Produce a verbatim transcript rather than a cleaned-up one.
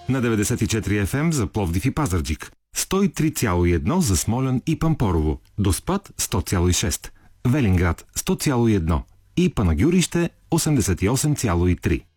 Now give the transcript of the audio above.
На деветдесет и четири еф ем за Пловдив и Пазарджик, сто и три цяло и едно за Смолян и Пампорово, Доспат сто цяло и шест, Велинград сто цяло и едно и Панагюрище осемдесет и осем цяло и три.